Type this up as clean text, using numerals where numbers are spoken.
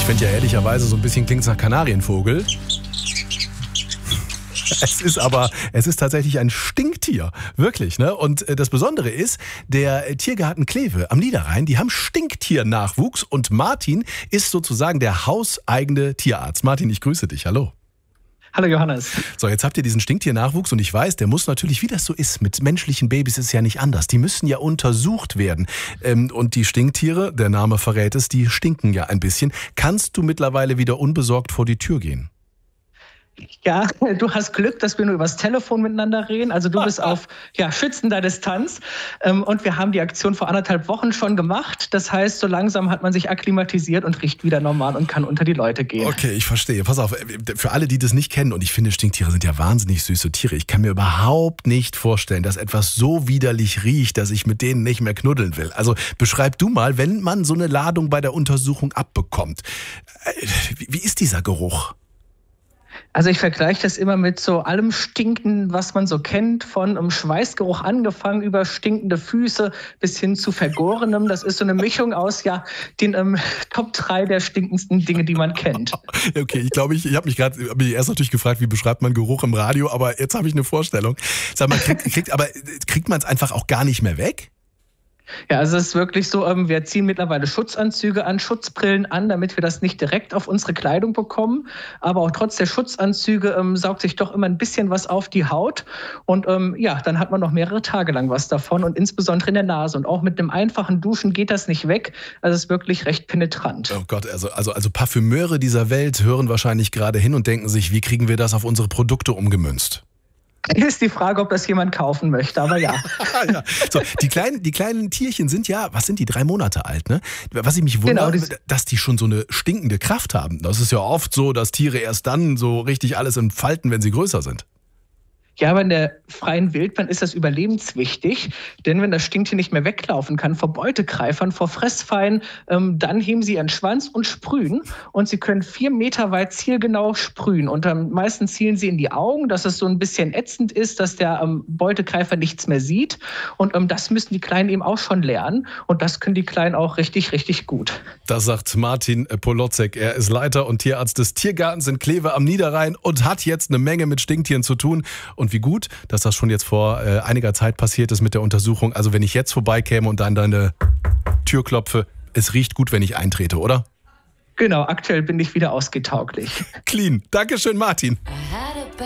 finde ja ehrlicherweise so ein bisschen klingt's nach Kanarienvogel. Es ist tatsächlich ein Stinktier, wirklich, ne? Und das Besondere ist, der Tiergarten Kleve am Niederrhein, die haben Stinktiernachwuchs und Martin ist sozusagen der hauseigene Tierarzt. Martin, ich grüße dich, hallo. Hallo Johannes. So, jetzt habt ihr diesen Stinktiernachwuchs und ich weiß, der muss natürlich, wie das so ist, mit menschlichen Babys ist es ja nicht anders. Die müssen ja untersucht werden. Und die Stinktiere, der Name verrät es, die stinken ja ein bisschen. Kannst du mittlerweile wieder unbesorgt vor die Tür gehen? Ja, du hast Glück, dass wir nur übers Telefon miteinander reden. Also du bist auf schützender Distanz. Und wir haben die Aktion vor 1,5 Wochen schon gemacht. Das heißt, so langsam hat man sich akklimatisiert und riecht wieder normal und kann unter die Leute gehen. Okay, ich verstehe. Pass auf, für alle, die das nicht kennen, und ich finde, Stinktiere sind ja wahnsinnig süße Tiere. Ich kann mir überhaupt nicht vorstellen, dass etwas so widerlich riecht, dass ich mit denen nicht mehr knuddeln will. Also beschreib du mal, wenn man so eine Ladung bei der Untersuchung abbekommt. Wie ist dieser Geruch? Also ich vergleiche das immer mit so allem Stinken, was man so kennt, von Schweißgeruch angefangen über stinkende Füße bis hin zu Vergorenem. Das ist so eine Mischung aus den Top 3 der stinkendsten Dinge, die man kennt. Okay, ich glaube, ich habe mich erst natürlich gefragt, wie beschreibt man Geruch im Radio, aber jetzt habe ich eine Vorstellung. Sag mal, kriegt man es einfach auch gar nicht mehr weg? Ja, also es ist wirklich so, wir ziehen mittlerweile Schutzanzüge an, Schutzbrillen an, damit wir das nicht direkt auf unsere Kleidung bekommen. Aber auch trotz der Schutzanzüge saugt sich doch immer ein bisschen was auf die Haut. Und dann hat man noch mehrere Tage lang was davon und insbesondere in der Nase. Und auch mit einem einfachen Duschen geht das nicht weg. Also es ist wirklich recht penetrant. Oh Gott, also Parfümeure dieser Welt hören wahrscheinlich gerade hin und denken sich, wie kriegen wir das auf unsere Produkte umgemünzt? Ist die Frage, ob das jemand kaufen möchte, aber ja. Ja. So, die kleinen Tierchen sind 3 Monate alt, ne? Was ich mich wundere, dass die schon so eine stinkende Kraft haben. Das ist ja oft so, dass Tiere erst dann so richtig alles entfalten, wenn sie größer sind. Ja, aber in der freien Wildbahn ist das überlebenswichtig, denn wenn das Stinktier nicht mehr weglaufen kann vor Beutegreifern, vor Fressfeinden, dann heben sie ihren Schwanz und sprühen und sie können 4 Meter weit zielgenau sprühen und meistens zielen sie in die Augen, dass es so ein bisschen ätzend ist, dass der Beutegreifer nichts mehr sieht und das müssen die Kleinen eben auch schon lernen und das können die Kleinen auch richtig, richtig gut. Das sagt Martin Polozek. Er ist Leiter und Tierarzt des Tiergartens in Kleve am Niederrhein und hat jetzt eine Menge mit Stinktieren zu tun. Und wie gut, dass das schon jetzt vor einiger Zeit passiert ist mit der Untersuchung. Also wenn ich jetzt vorbeikäme und an deine Tür klopfe, es riecht gut, wenn ich eintrete, oder? Genau, aktuell bin ich wieder ausgetauglich. Clean. Dankeschön, Martin.